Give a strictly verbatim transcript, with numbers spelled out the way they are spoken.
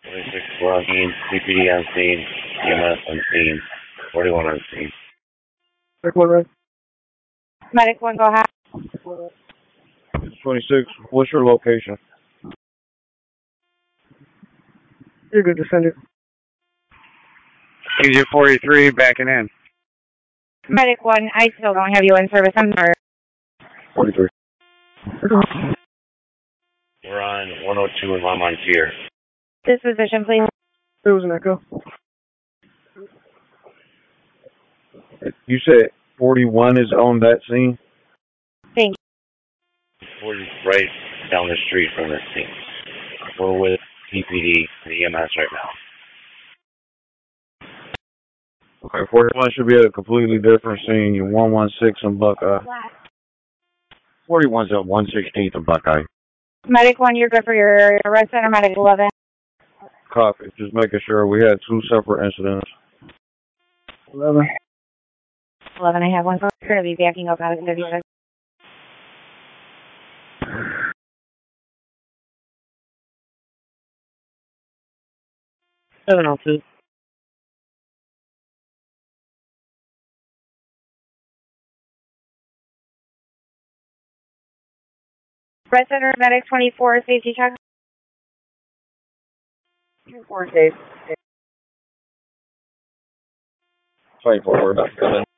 twenty-six, we're on scene. C P D on scene. E M S on scene. forty-one on scene. Medic one, right? Medic one, go ahead. twenty-six, what's your location? You're good to send it. User forty-three, backing in. Medic one, I still don't have you in service. I'm sorry. forty-three. We're on one oh two in Lamont Tier. Disposition, please. There was an echo. You said forty-one is on that scene? Thank We're right down the street from this scene. We're with P P D and E M S right now. Okay, forty-one should be at a completely different scene. You're one one six in Buckeye. forty-one's at one sixteenth of Buckeye. Medic one, you're good for your area. Arrest center, medic eleven. Copy. Just making sure we had two separate incidents. eleven. eleven, I have one. We're going to be backing up out of W six. seven oh two. Arrest center, medic twenty-four, safety check. twenty-four, safe. twenty-four, we're about to go in.